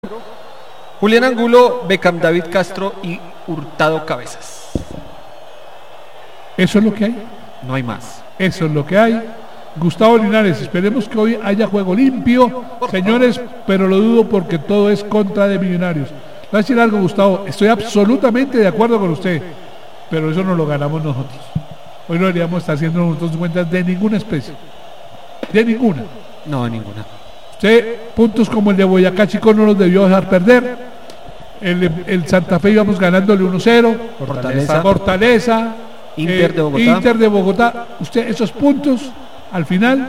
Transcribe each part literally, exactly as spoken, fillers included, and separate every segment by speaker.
Speaker 1: Julián Angulo, Beckham, David Castro y Hurtado Cabezas.
Speaker 2: Eso es lo que hay.
Speaker 1: No hay más.
Speaker 2: Eso es lo que hay. Gustavo Linares, esperemos que hoy haya juego limpio, señores, pero lo dudo porque todo es contra de Millonarios. Voy a decir algo, Gustavo, estoy absolutamente de acuerdo con usted, pero eso no lo ganamos nosotros. Hoy no deberíamos estar haciendo nosotros cuentas de ninguna especie. De ninguna.
Speaker 1: No, de ninguna.
Speaker 2: Usted, puntos como el de Boyacá Chico no los debió dejar perder. El, el Santa Fe íbamos ganándole uno cero.
Speaker 1: Fortaleza.
Speaker 2: Fortaleza.
Speaker 1: Inter
Speaker 2: eh,
Speaker 1: de Bogotá.
Speaker 2: Inter de Bogotá. Usted, esos puntos, al final,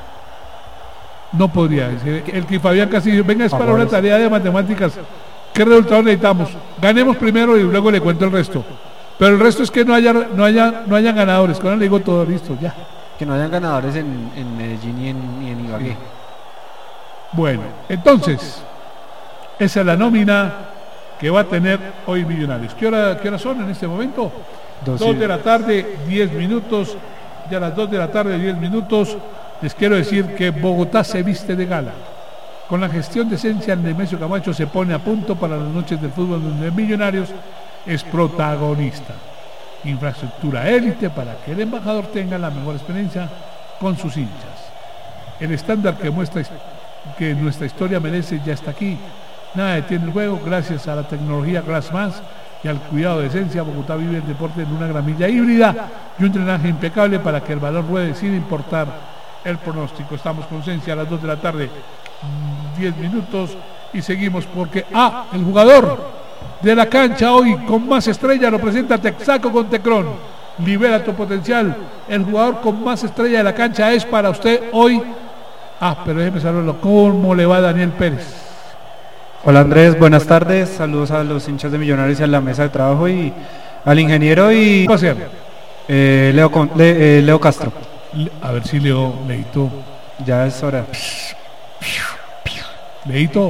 Speaker 2: no podría decir. El que Fabián Castillo, venga, es para una tarea de matemáticas. ¿Qué resultado necesitamos? Ganemos primero y luego le cuento el resto. Pero el resto es que no haya, no haya, no hayan ganadores. Con él le digo todo, listo, ya.
Speaker 1: Que no hayan ganadores en, en Medellín y en, y en Ibagué. Sí.
Speaker 2: Bueno, entonces, esa es la nómina que va a tener hoy Millonarios. ¿Qué hora, qué hora son en este momento? Dos de la tarde, diez minutos. Ya a las dos de la tarde, diez minutos. Les quiero decir que Bogotá se viste de gala. Con la gestión de Esencia, el Nemesio Camacho se pone a punto para las noches del fútbol donde Millonarios es protagonista. Infraestructura élite para que el embajador tenga la mejor experiencia con sus hinchas. El estándar que muestra que nuestra historia merece ya está aquí. Nada detiene el juego gracias a la tecnología Glassmas y al cuidado de Esencia. Bogotá vive el deporte en una gramilla híbrida y un drenaje impecable para que el balón ruede sin importar el pronóstico. Estamos con Esencia a las dos de la tarde, diez minutos, y seguimos porque ah, el jugador de la cancha hoy con más estrella lo presenta Texaco con Tecron. Libera tu potencial. El jugador con más estrella de la cancha es para usted hoy. Ah, pero déjeme saludarlo. ¿Cómo le va Daniel Pérez?
Speaker 3: Hola Andrés, buenas tardes. Saludos a los hinchas de Millonarios y a la mesa de trabajo y al ingeniero y
Speaker 2: ¿qué va a hacer?
Speaker 3: Eh, Leo, con, Le, eh, Leo Castro.
Speaker 2: Le, a ver si Leo, Leito.
Speaker 3: Ya es hora.
Speaker 2: Leito.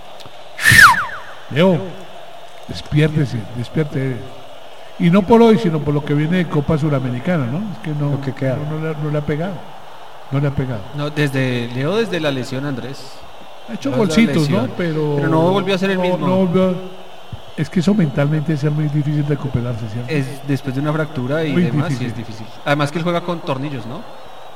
Speaker 2: Leo. Despiértese, despierte. Y no por hoy, sino por lo que viene de Copa Suramericana, ¿no? Es que no,
Speaker 3: lo que queda.
Speaker 2: no, no, le, no le ha pegado. No le ha pegado.
Speaker 1: No, desde Leo desde la lesión, Andrés.
Speaker 2: Ha hecho golcitos, ¿no? Pero,
Speaker 1: pero no volvió a ser el
Speaker 2: no,
Speaker 1: mismo.
Speaker 2: No volvió, es que eso mentalmente es muy difícil de recuperarse, ¿cierto?
Speaker 1: Es después de una fractura y
Speaker 2: muy
Speaker 1: demás,
Speaker 2: difícil.
Speaker 1: sí es difícil. Además que él juega con tornillos, ¿no?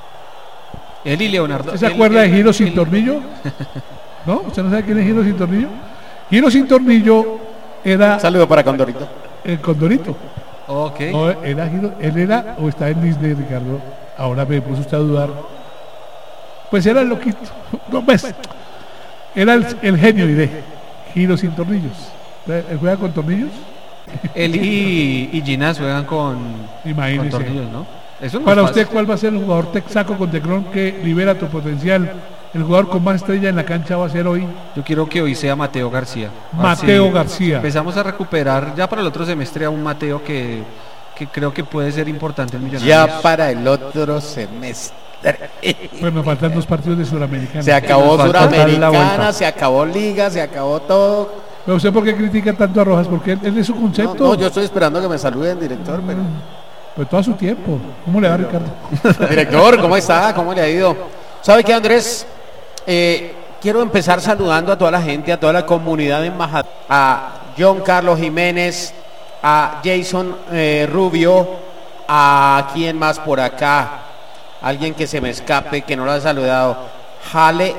Speaker 1: Él y Leonardo.
Speaker 2: ¿Usted se
Speaker 1: él,
Speaker 2: acuerda
Speaker 1: él,
Speaker 2: de Giro
Speaker 1: él,
Speaker 2: sin
Speaker 1: él...
Speaker 2: tornillo? ¿No? ¿Usted no sabe quién es Giro sin tornillo? Giro sin tornillo era...
Speaker 4: Saludo para Condorito.
Speaker 2: El Condorito.
Speaker 1: Ok.
Speaker 2: No, era Giro, él era, o está en Disney, Ricardo. Ahora me puso usted a dudar. Pues era el loquito. No, pues, era el, el genio, diré. Giro sin tornillos. ¿Él juega con tornillos?
Speaker 1: Él y, y Ginás juegan con, con tornillos, ¿no? Eso no
Speaker 2: Para
Speaker 1: es
Speaker 2: usted,
Speaker 1: fácil.
Speaker 2: ¿cuál va a ser el jugador Texaco con Tecron que libera tu potencial? El jugador con más estrella en la cancha va a ser hoy.
Speaker 1: Yo quiero que hoy sea Mateo García.
Speaker 2: Mateo
Speaker 1: Así
Speaker 2: García.
Speaker 1: Empezamos a recuperar ya para el otro semestre a un Mateo que, que creo que puede ser importante en Millonarios.
Speaker 4: Ya para el otro semestre.
Speaker 2: Bueno, faltan dos partidos de Suramericana.
Speaker 4: Se acabó Suramericana, se acabó Liga, se acabó todo.
Speaker 2: Pero usted, ¿por qué critica tanto a Rojas? Porque él, él es su concepto.
Speaker 4: No, no, yo estoy esperando que me saluden, director. Pero...
Speaker 2: Pues todo a su tiempo. ¿Cómo le va, Ricardo?
Speaker 4: Director, ¿cómo está? ¿Cómo le ha ido? ¿Sabe qué, Andrés? Eh, quiero empezar saludando a toda la gente, a toda la comunidad embajadora, a John Carlos Jiménez, a Jason eh, Rubio, a quién más por acá, alguien que se me escape, que no lo ha saludado, Jale,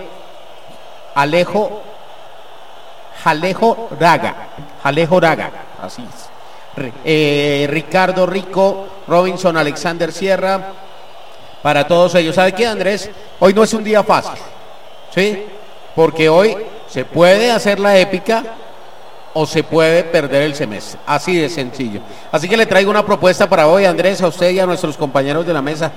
Speaker 4: Alejo, Jalejo Raga, Jalejo Raga, así es. Eh, Ricardo Rico, Robinson, Alexander Sierra, para todos ellos. ¿Sabe qué, Andrés? Hoy no es un día fácil, ¿sí? Porque hoy se puede hacer la épica o se puede perder el semestre, así de sencillo. Así que le traigo una propuesta para hoy, Andrés, a usted y a nuestros compañeros de la mesa,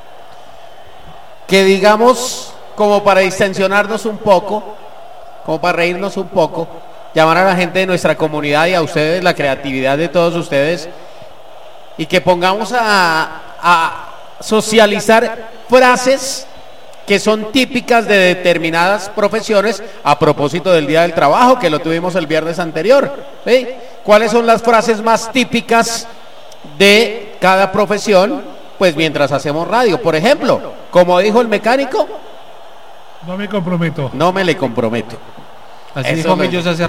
Speaker 4: que digamos, como para distensionarnos un poco, como para reírnos un poco, llamar a la gente de nuestra comunidad y a ustedes, la creatividad de todos ustedes, y que pongamos a, a socializar frases que son típicas de determinadas profesiones a propósito del Día del Trabajo, que lo tuvimos el viernes anterior, ¿sí? ¿Cuáles son las frases más típicas de cada profesión? Pues mientras hacemos radio, por ejemplo, como dijo el mecánico,
Speaker 2: no me comprometo.
Speaker 4: No me le comprometo.
Speaker 1: Así
Speaker 4: Eso
Speaker 1: dijo
Speaker 4: me-
Speaker 1: Millos hace